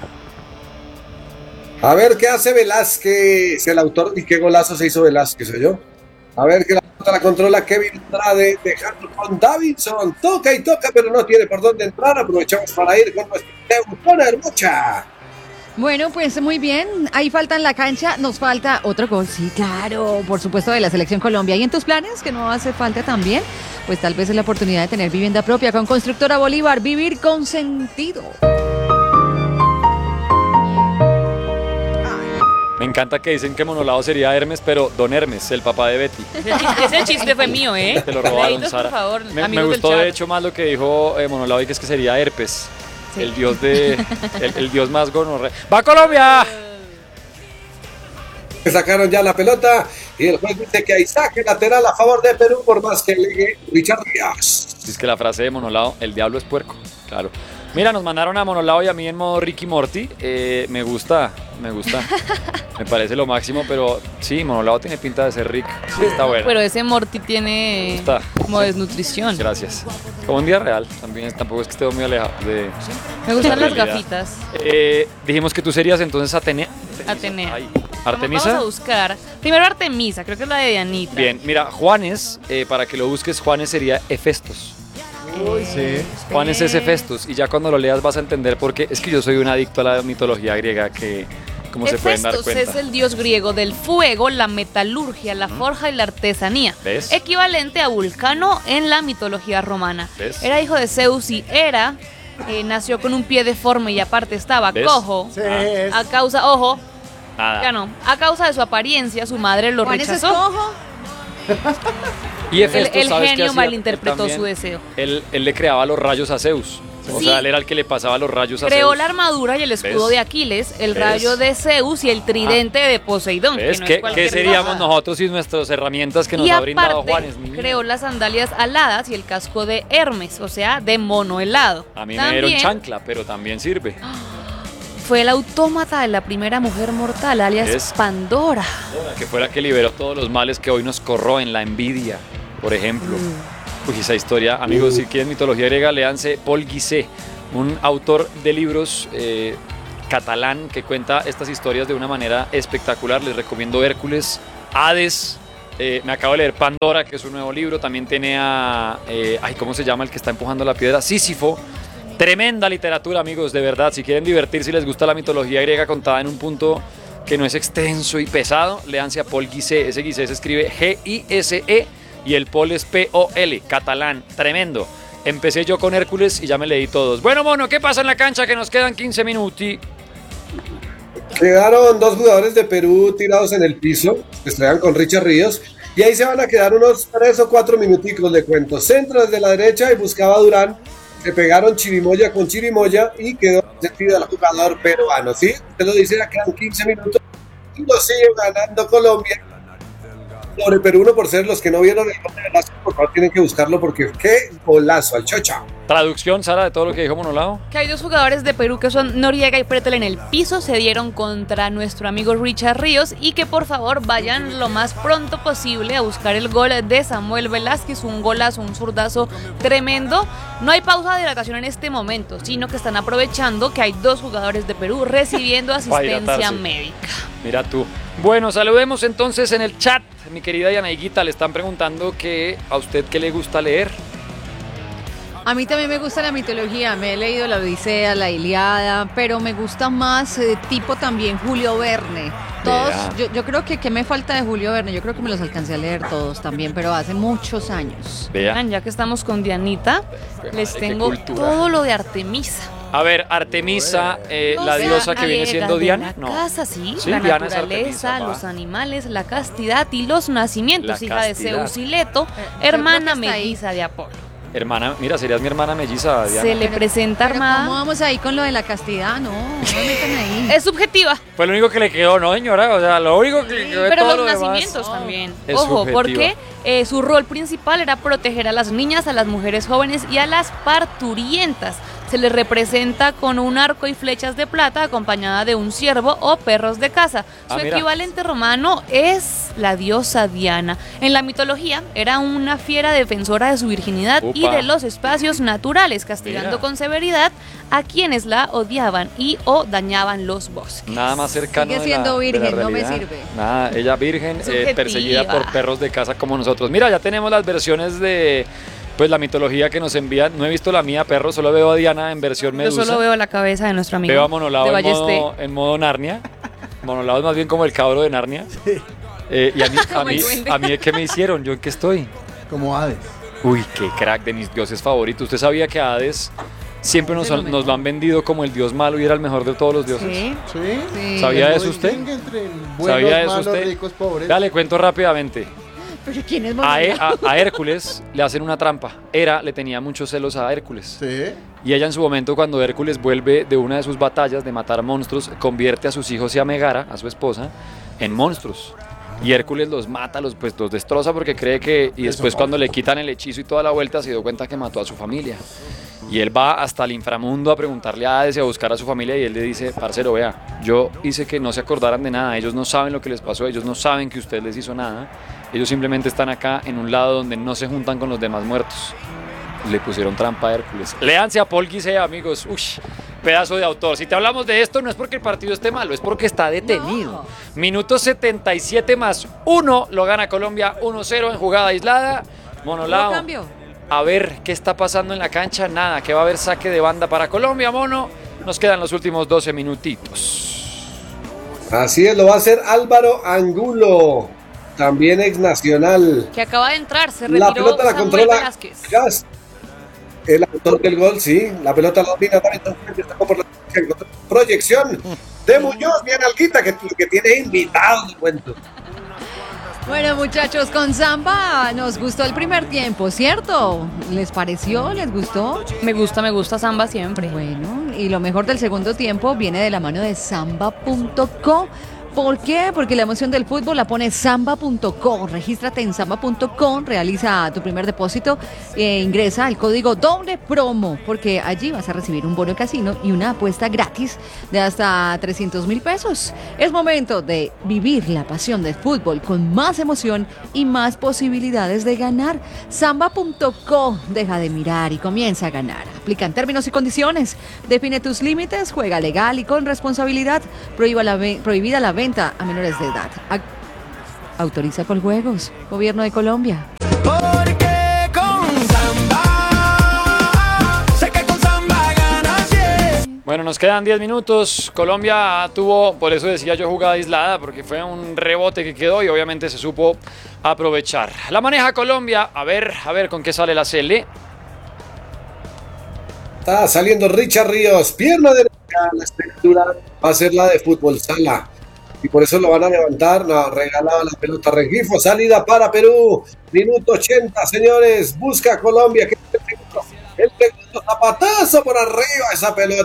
A ver qué hace Velázquez, el autor, y qué golazo se hizo Velázquez, soy yo. A ver que la pelota la controla Kevin Andrade, dejando con Davinson. Toca y toca, pero no tiene por dónde entrar. Aprovechamos para ir con nuestro Teutona Hermocha. Bueno, pues muy bien. Ahí falta en la cancha. Nos falta otro gol. Sí, claro. Por supuesto, de la Selección Colombia. ¿Y en tus planes, que no hace falta también? Pues tal vez es la oportunidad de tener vivienda propia con Constructora Bolívar. Vivir con sentido. Me encanta que dicen que Monolado sería Hermes, pero Don Hermes, el papá de Betty. Ese chiste, ese chiste fue mío, ¿eh? Te lo robaron, Créditos, Sara. por favor, me, me amigos del gustó chat. de hecho más lo que dijo eh, Monolado y que es que sería Herpes, Sí. el dios de, el, el dios más gonorrea. ¡Va Colombia! Sacaron ya la pelota y el juez dice que hay saque lateral a favor de Perú por más que legue Richard Díaz. Es que la frase de Monolado, el diablo es puerco, claro. Mira, nos mandaron a Monolado y a mí en modo Ricky Morty. Eh, me gusta, me gusta. Me parece lo máximo, pero sí, Monolado tiene pinta de ser Rick. Sí, está bueno. Pero ese Morty tiene Está. como desnutrición. Gracias. Como un día real, también tampoco es que esté muy alejado de. Me gustan la las realidad. gafitas. Eh, dijimos que tú serías entonces Atenea. Atenea. Ay, Vamos- Artemisa. Vamos a buscar. Primero Artemisa, creo que es la de Dianita. Bien, mira, Juanes, eh, para que lo busques, Juanes sería Hefestos. Sí. Juanes es Hefestos, y ya cuando lo leas vas a entender por qué. Es que yo soy un adicto a la mitología griega, que como se pueden dar Hefestos cuenta. es el dios griego del fuego, la metalurgia, la forja y la artesanía. ¿Ves? Equivalente a Vulcano en la mitología romana. ¿Ves? Era hijo de Zeus y Hera. eh, nació con un pie deforme y aparte estaba ¿Ves? cojo. Sí, es. A causa, ojo, Nada. ya no. A causa de su apariencia, su madre lo ¿Juanes es rechazó. cojo? Y El, Hefestos, el ¿sabes qué genio hacía? malinterpretó Él también- su deseo. Él, él le creaba los rayos a Zeus. O Sí. sea, él era el que le pasaba los rayos a Creó Zeus. la armadura y el escudo ¿Ves? de Aquiles, el ¿Ves? rayo de Zeus y el tridente de Poseidón. ¿Ves? Que no ¿Qué, es cualquier qué seríamos cosa. nosotros sin nuestras herramientas que nos Y ha brindado aparte, Juanes? niña? creó las sandalias aladas y el casco de Hermes, o sea, de mono helado. A mí me dieron También chancla, pero también sirve. fue el autómata de la primera mujer mortal, alias ¿Ves? Pandora. Que fue la que liberó todos los males que hoy nos corroen, la envidia, por ejemplo. Mm. Uy, esa historia, amigos, si quieren mitología griega, léanse Paul Guisset, un autor de libros eh, catalán que cuenta estas historias de una manera espectacular. Les recomiendo Hércules, Hades. Eh, me acabo de leer Pandora, que es un nuevo libro. También tiene a, eh, ay, ¿cómo se llama el que está empujando la piedra? Sísifo. Tremenda literatura, amigos, de verdad. Si quieren divertirse y les gusta la mitología griega contada en un punto que no es extenso y pesado, léanse a Paul Guisset. Ese Guisset se escribe G I S E y el Paul es P O L, catalán. Tremendo. Empecé yo con Hércules y ya me leí todos. Bueno, mono, ¿qué pasa en la cancha? Que nos quedan quince minutos. Quedaron dos jugadores de Perú tirados en el piso, que estrellan con Richard Ríos, y ahí se van a quedar unos tres o cuatro minuticos, le cuento. Centro desde la derecha y buscaba a Durán. Se pegaron chirimoya con chirimoya y quedó sentido al jugador peruano, ¿sí? Usted lo dice, ya quedan quince minutos y lo sigue ganando Colombia sobre Perú uno por ser. Los que no vieron el gol de Velasco, por favor tienen que buscarlo porque qué golazo al chocha. Traducción, Sara, de todo lo que dijo Monolado. Que hay dos jugadores de Perú que son Noriega y Pretel en el piso, se dieron contra nuestro amigo Richard Ríos y que por favor vayan lo más pronto posible a buscar el gol de Samuel Velázquez, un golazo, un zurdazo tremendo. No hay pausa de hidratación en este momento, sino que están aprovechando que hay dos jugadores de Perú recibiendo asistencia hidratarse. médica. Mira tú. Bueno, saludemos entonces en el chat. Mi querida Yanaiguita, le están preguntando que a usted qué le gusta leer. A mí también me gusta la mitología, me he leído la Odisea, la Ilíada, pero me gusta más eh, tipo también Julio Verne. Todos, Vea. yo, yo creo que ¿qué me falta de Julio Verne? Yo creo que me los alcancé a leer todos también, pero hace muchos años. Vea. Vean, ya que estamos con Dianita, Pues, les madre, qué tengo cultura. todo lo de Artemisa. A ver, Artemisa, eh, O la sea, diosa que viene griega siendo de Diana. La No. casa, sí, Sí, la Diana es naturaleza, Artemisa, va. los animales, la castidad y los nacimientos, La hija castidad. de Zeus y Leto, creo hermana que está ahí. melliza de Apolo. Hermana, mira, serías mi hermana melliza, Diana. Se le presenta Pero ¿cómo armada. vamos ahí con lo de la castidad? No, no me metan ahí. Es subjetiva. Fue lo único que le quedó, ¿no, señora? O sea, lo único que le quedó de Pero todo los lo demás. nacimientos también. Es Ojo, subjetiva. porque eh, su rol principal era proteger a las niñas, a las mujeres jóvenes y a las parturientas. Se les representa con un arco y flechas de plata acompañada de un ciervo o perros de caza. Su Ah, mira. equivalente romano es la diosa Diana. En la mitología era una fiera defensora de su virginidad y Upa. de los espacios naturales, castigando Mira. con severidad a quienes la odiaban y o dañaban los bosques. Nada más cercano Sigue de siendo la- de la virgen, no me realidad. sirve. Nada, ella virgen, eh, Subjetiva. perseguida por perros de casa como nosotros. Mira, ya tenemos las versiones de pues la mitología que nos envían. No he visto la mía, perro, solo veo a Diana en versión Yo Medusa. solo veo la cabeza de nuestro amigo Veo a Monolao de en Ballesté. modo, en modo Narnia. Monolao es más bien como el cabro de Narnia. Eh, y a mí, a, Como el mí, duende. a mí, ¿qué me hicieron? ¿Yo en qué estoy? Como Hades. Uy, qué crack, de mis dioses favoritos. ¿Usted sabía que Hades siempre nos, Es lo han- nos mejor. lo han vendido como el dios malo y era el mejor de todos los dioses? Sí. ¿Sí? Sí. ¿Sabía No eso usted? distingue entre buenos, ¿Sabía eso malos, usted? ricos, pobres. Ya le cuento rápidamente. Pero ¿quién es A, E- Monolao? a- a Hércules le hacen una trampa. Hera le tenía muchos celos a Hércules. Sí. Y ella en su momento, cuando Hércules vuelve de una de sus batallas de matar monstruos, convierte a sus hijos y a Megara, a su esposa, en monstruos. Y Hércules los mata, los, pues, los destroza porque cree que... Y después cuando le quitan el hechizo y toda la vuelta, se dio cuenta que mató a su familia. Y él va hasta el inframundo a preguntarle a Hades y a buscar a su familia y él le dice, parcero, vea, yo hice que no se acordaran de nada, ellos no saben lo que les pasó, ellos no saben que usted les hizo nada, ellos simplemente están acá en un lado donde no se juntan con los demás muertos. Le pusieron trampa a Hércules. Léanse a Paul Guisea, amigos. Uy, pedazo de autor. Si te hablamos de esto, no es porque el partido esté malo, es porque está detenido. No. Minuto setenta y siete más uno, lo gana Colombia uno cero en jugada aislada. Monolao. ¿Hubo cambio? A ver qué está pasando en la cancha. Nada, que va a haber saque de banda para Colombia, mono. Nos quedan los últimos doce minutitos. Así es, lo va a hacer Álvaro Angulo, también ex nacional. Que acaba de entrar, se La retiró pelota la Samuel controla Velázquez. Gas. El autor del gol, sí. La pelota la domina también. Destacó por la proyección de Muñoz. Bien Alguita, que, que tiene invitado de cuento. Bueno, muchachos, con Samba nos gustó el primer tiempo, ¿cierto? ¿Les pareció? ¿Les gustó? Me gusta, me gusta Samba siempre. Bueno, y lo mejor del segundo tiempo viene de la mano de samba punto co. ¿Por qué? Porque la emoción del fútbol la pone samba punto co. Regístrate en samba punto co, realiza tu primer depósito e ingresa el código doble promo, porque allí vas a recibir un bono casino y una apuesta gratis de hasta trescientos mil pesos. Es momento de vivir la pasión del fútbol con más emoción y más posibilidades de ganar. samba punto co, deja de mirar y comienza a ganar. Aplican términos y condiciones. Define tus límites, juega legal y con responsabilidad. Prohíba la ve- prohibida la venta a menores de edad. Ac- Autoriza con juegos. Gobierno de Colombia. Porque con Samba, sé que con Samba ganas bien. Bueno, nos quedan diez minutos. Colombia tuvo, por eso decía yo, jugada aislada, porque fue un rebote que quedó y obviamente se supo aprovechar. La maneja Colombia. A ver, a ver con qué sale la Cele. Está saliendo Richard Ríos, pierna derecha, la estructura va a ser la de fútbol sala. Y por eso lo van a levantar, no, regalaba la pelota Rengifo, salida para Perú, minuto ochenta, señores, busca Colombia, que es el segundo, el segundo zapatazo por arriba esa pelota.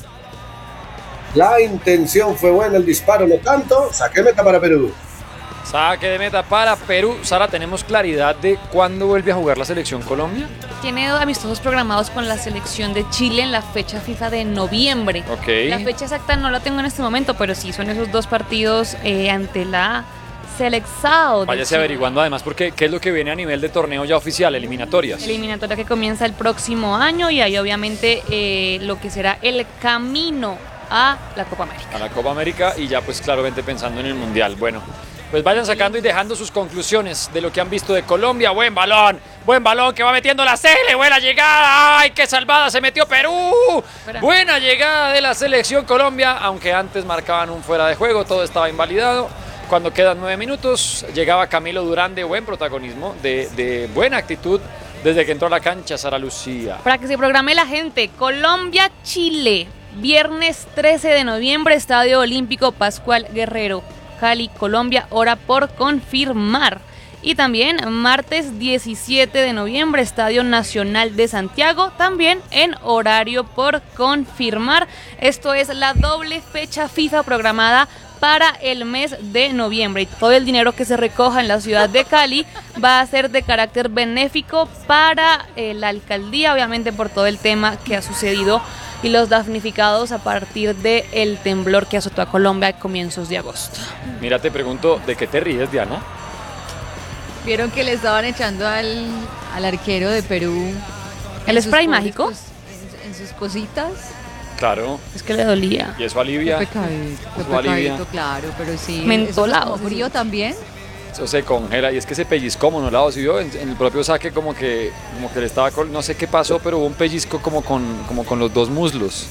La intención fue buena, el disparo no tanto, saque meta para Perú. Saque de meta para Perú. Sara, ¿tenemos claridad de cuándo vuelve a jugar la selección Colombia? Tiene amistosos programados con la selección de Chile en la fecha FIFA de noviembre. Ok. La fecha exacta no la tengo en este momento, pero sí son esos dos partidos eh, ante la Seleção de Váyase Chile. averiguando además porque qué es lo que viene a nivel de torneo ya oficial, eliminatorias. Eliminatoria que comienza el próximo año y ahí obviamente eh, lo que será el camino a la Copa América. A la Copa América y ya pues claramente pensando en el Mundial. Bueno, pues vayan sacando y dejando sus conclusiones de lo que han visto de Colombia. Buen balón, buen balón que va metiendo la Cele, buena llegada, ¡ay, qué salvada se metió Perú! Espera. Buena llegada de la selección Colombia, aunque antes marcaban un fuera de juego, todo estaba invalidado. Cuando quedan nueve minutos, llegaba Camilo Durán de buen protagonismo, de, de buena actitud, Desde que entró a la cancha, Sara Lucía. Para que se programe la gente, Colombia-Chile, viernes trece de noviembre, Estadio Olímpico Pascual Guerrero, Cali, Colombia, hora por confirmar. Y también martes diecisiete de noviembre, Estadio Nacional de Santiago, también en horario por confirmar. Esto es la doble fecha FIFA programada para el mes de noviembre, y todo el dinero que se recoja en la ciudad de Cali va a ser de carácter benéfico para eh, la alcaldía, obviamente por todo el tema que ha sucedido y los damnificados a partir del temblor que azotó a Colombia a comienzos de agosto. Mira, te pregunto, ¿de qué te ríes, Diana? Vieron que le estaban echando al, al arquero de Perú ¿el spray mágico? Cos, en, en sus cositas. Claro. Es que le dolía. Y eso alivia. Qué pecadito, qué Eso alivia. pecadito, claro, pero sí. Mentolado. ¿Eso frío también? Eso se congela y es que se pellizcó Monolado, ¿sí vio? En, en el propio saque como que, como que le estaba, con, no sé qué pasó, pero hubo un pellizco como con, como con los dos muslos.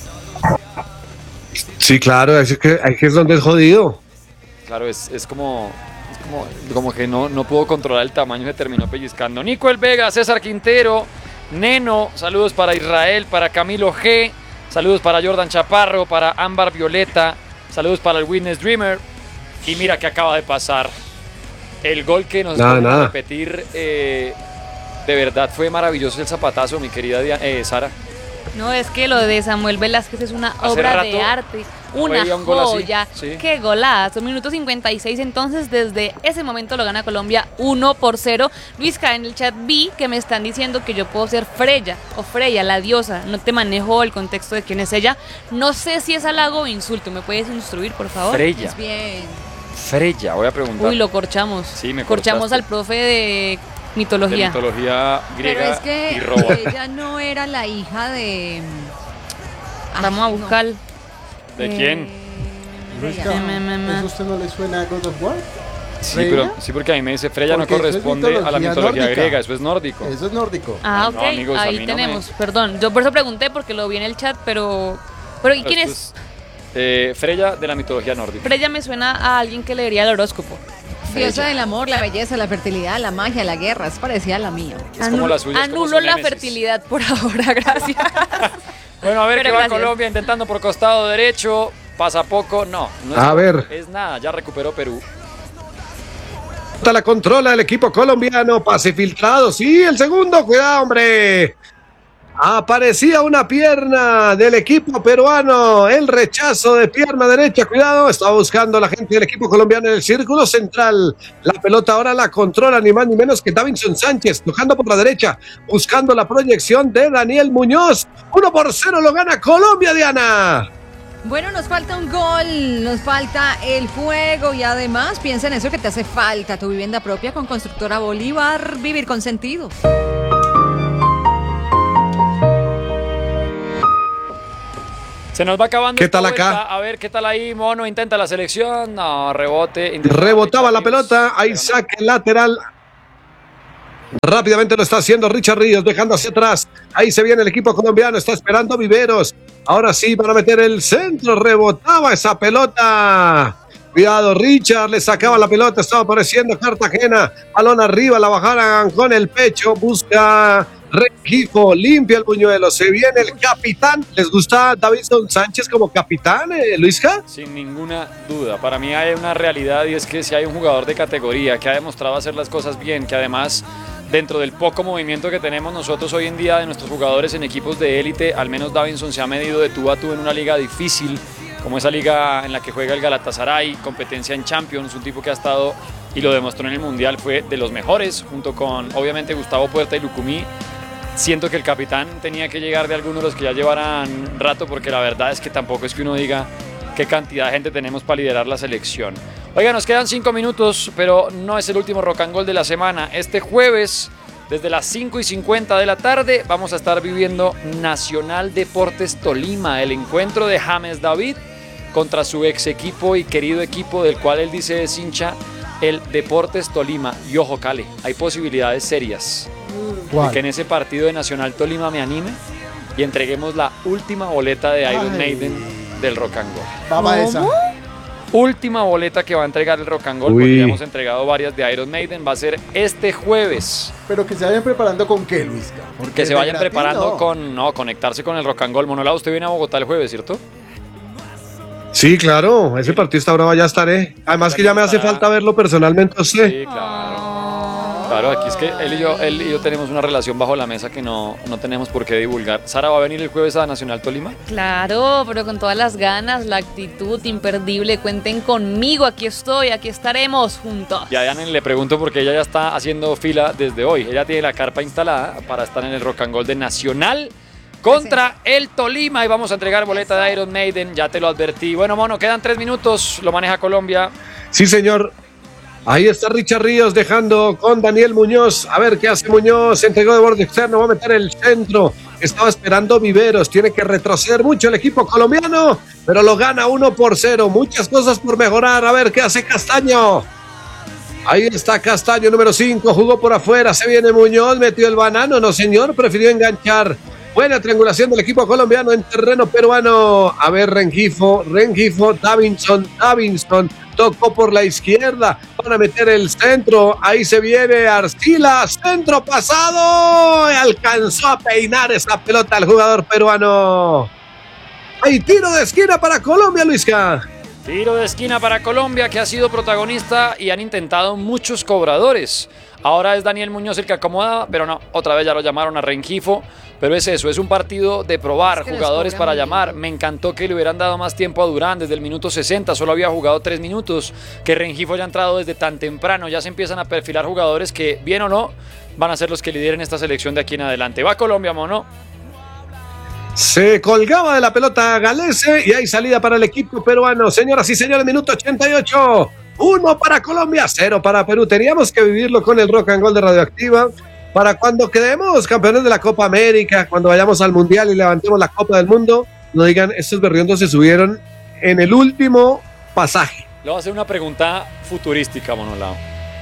Sí, claro, es que, es que es donde es jodido. Claro, es, es como, es como, como que no, no pudo controlar el tamaño y se terminó pellizcando. Nico El Vega, César Quintero, Neno, saludos para Israel, para Camilo G, saludos para Jordan Chaparro, para Ámbar Violeta, saludos para el Witness Dreamer. Y mira que acaba de pasar. El gol que nos Nada, vamos a nada. repetir, eh, de verdad fue maravilloso el zapatazo, mi querida Dia- eh, Sara. No, es que lo de Samuel Velázquez es una Hace obra rato de arte, no una veía un gol así, joya. sí. Qué golazo, minuto cincuenta y seis, entonces desde ese momento lo gana Colombia uno por cero. Luisca, en el chat vi que me están diciendo que yo puedo ser Freya o Freya, la diosa. No te manejo el contexto de quién es ella. No sé si es halago o insulto, ¿me puedes instruir, por favor? Freya. Es bien. Freya, voy a preguntar. Uy, lo corchamos. Sí, me corchamos cortaste. al profe de De mitología. mitología griega Pero es que y roba. ella no era la hija de... Vamos a Ay, no. buscar. ¿De Eh, quién? Luisca, Me, me, me. ¿eso a usted no le suena a God of War? Sí, ¿Freya? pero, sí, porque a mí me dice Freya no Porque eso es corresponde a la mitología mitología nórdica. griega, eso es nórdico. Eso es nórdico. Ah, No, ok, amigos, a ahí mí no tenemos, me- perdón. Yo por eso pregunté porque lo vi en el chat, pero... pero ¿y Esto quién es? es, eh, Freya de la mitología nórdica. Freya me suena a alguien que leería el horóscopo. Diosa del amor, la belleza, la fertilidad, la magia, la guerra. Es parecida a la mía. Es como la suya, es como Anulo su la némesis. fertilidad por ahora, gracias. Bueno, a ver Pero qué va gracias. Colombia intentando por costado derecho. Pasa poco, no. no es, A ver. Es nada, ya recuperó Perú. La controla el equipo colombiano, pase filtrado, sí, el segundo, cuidado, hombre. Aparecía una pierna del equipo peruano, el rechazo de pierna derecha, cuidado, estaba buscando la gente del equipo colombiano en el círculo central. La pelota ahora la controla ni más ni menos que Davinson Sánchez, tocando por la derecha, buscando la proyección de Daniel Muñoz. Uno por cero lo gana Colombia, Diana. Bueno, nos falta un gol, nos falta el fuego y además piensa en eso que te hace falta, tu vivienda propia con Constructora Bolívar, vivir con sentido. Se nos va acabando. ¿Qué esta tal acá? vuelta. A ver, ¿qué tal ahí, Mono? Intenta la selección. No, rebote. intenta- Rebotaba la pelota, hay saque lateral. Rápidamente lo está haciendo Richard Ríos, dejando hacia atrás. Ahí se viene el equipo colombiano, está esperando Viveros. Ahora sí, van a meter el centro, rebotaba esa pelota. Cuidado, Richard, le sacaba la pelota, estaba apareciendo Cartagena. Balón arriba, la bajaran con el pecho, busca Rengifo, limpia el buñuelo. Se viene el capitán. ¿Les gusta Davinson Sánchez como capitán, eh, Luisca? Sin ninguna duda. Para mí hay una realidad y es que si hay un jugador de categoría que ha demostrado hacer las cosas bien, que además dentro del poco movimiento que tenemos nosotros hoy en día de nuestros jugadores en equipos de élite, al menos Davinson se ha medido de tú a tú en una liga difícil, como esa liga en la que juega el Galatasaray, competencia en Champions, un tipo que ha estado y lo demostró en el Mundial, fue de los mejores, junto con obviamente Gustavo Puerta y Lucumí. Siento que el capitán tenía que llegar de algunos de los que ya llevaran rato, porque la verdad es que tampoco es que uno diga qué cantidad de gente tenemos para liderar la selección. Oiga, nos quedan cinco minutos, pero no es el último Rock and Gold de la semana. Este jueves, desde las cinco y cincuenta de la tarde, vamos a estar viviendo Nacional Deportes Tolima, el encuentro de James David contra su ex equipo y querido equipo del cual él dice es hincha, el Deportes Tolima. Y ojo, Cale, hay posibilidades serias de que en ese partido de Nacional Tolima me anime y entreguemos la última boleta de Iron Ay. Maiden del Rock and Roll. Baba esa. última boleta que va a entregar el Rock and Roll, porque ya hemos entregado varias de Iron Maiden, va a ser este jueves. Pero que se vayan preparando con qué, Luisca. Que se vayan preparando con, no, conectarse con el Rock and Roll. Monolao, usted viene a Bogotá el jueves, ¿cierto? Sí, claro, ese partido está bravo, ya estaré. Además que ya me hace falta verlo personalmente a usted. Sí, claro. Claro, aquí es que él y yo, él y yo tenemos una relación bajo la mesa que no, no tenemos por qué divulgar. ¿Sara va a venir el jueves a Nacional Tolima? Claro, pero con todas las ganas, la actitud imperdible. Cuenten conmigo, aquí estoy, aquí estaremos juntos. Y a Diane le pregunto porque ella ya está haciendo fila desde hoy. Ella tiene la carpa instalada para estar en el Rock and Roll de Nacional contra el Tolima. Y vamos a entregar boleta de Iron Maiden, ya te lo advertí. Bueno, mono, quedan tres minutos, lo maneja Colombia. Sí, señor. Ahí está Richard Ríos dejando con Daniel Muñoz. A ver qué hace Muñoz. Se entregó de borde externo. Va a meter el centro. Estaba esperando Viveros. Tiene que retroceder mucho el equipo colombiano. Pero lo gana uno por cero. Muchas cosas por mejorar. A ver qué hace Castaño. Ahí está Castaño, número cinco. Jugó por afuera. Se viene Muñoz. Metió el banano. No, señor. Prefirió enganchar. Buena triangulación del equipo colombiano en terreno peruano. A ver, Rengifo. Rengifo. Davinson. Davinson. Tocó por la izquierda, van a meter el centro, ahí se viene Arcila, centro pasado, alcanzó a peinar esa pelota al jugador peruano. Hay tiro de esquina para Colombia, Luisca. Tiro de esquina para Colombia, que ha sido protagonista y han intentado muchos cobradores. Ahora es Daniel Muñoz el que acomoda, pero no, otra vez ya lo llamaron a Rengifo. Pero es eso, es un partido de probar es que jugadores para llamar. Me encantó que le hubieran dado más tiempo a Durán desde el minuto sesenta, solo había jugado tres minutos. Que Rengifo haya entrado desde tan temprano, ya se empiezan a perfilar jugadores que, bien o no, van a ser los que lideren esta selección de aquí en adelante. Va Colombia, mono. Se colgaba de la pelota Galese y hay salida para el equipo peruano. Señoras y señores, minuto ochenta y ocho. Uno para Colombia, cero para Perú. Teníamos que vivirlo con el Rock and Roll de Radioactiva. Para cuando quedemos campeones de la Copa América, cuando vayamos al Mundial y levantemos la Copa del Mundo, no digan, estos berriondos se subieron en el último pasaje. Le voy a hacer una pregunta futurística, Monolao.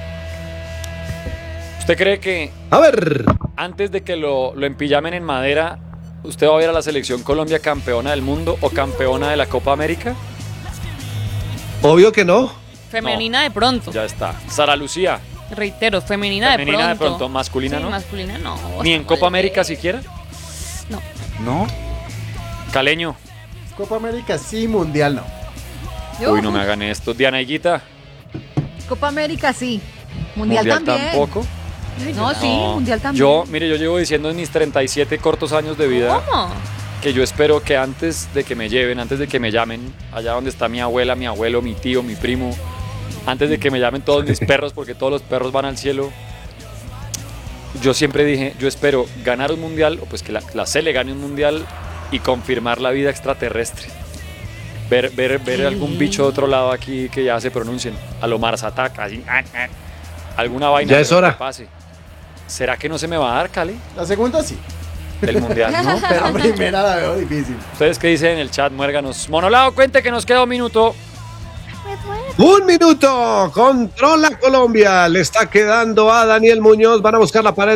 ¿Usted cree que a ver, antes de que lo, lo empillamen en madera, usted va a ver a la selección Colombia campeona del mundo o campeona de la Copa América? Obvio que no. Femenina no. de pronto. Ya está. Sara Lucía. Reitero, femenina, femenina de pronto. de pronto, masculina sí, no. masculina no. ¿Ni en Copa América siquiera? No. ¿No? Caleño. Copa América sí, Mundial no. Yo. Uy, no me hagan esto. Diana Higuita. Copa América sí. Mundial, Mundial también. tampoco. No, sí, no. Mundial también. Yo, mire, yo llevo diciendo en mis treinta y siete cortos años de vida. ¿Cómo? Que yo espero que antes de que me lleven, antes de que me llamen, allá donde está mi abuela, mi abuelo, mi tío, mi primo, antes de que me llamen todos mis perros, porque todos los perros van al cielo, yo siempre dije, yo espero ganar un mundial, o pues que la, la Sele gane un mundial y confirmar la vida extraterrestre. Ver, ver, ver algún bicho de otro lado aquí que ya se pronuncien, a lo Mars Attack, así, alguna vaina ya es hora. Que pase. ¿Será que no se me va a dar, Cali? La segunda sí. Del mundial, ¿no? Pero la primera la veo difícil. ¿Ustedes qué dicen en el chat? Muérganos. Monolao, cuente que nos queda un minuto. Un minuto, controla Colombia, le está quedando a Daniel Muñoz, van a buscar la pared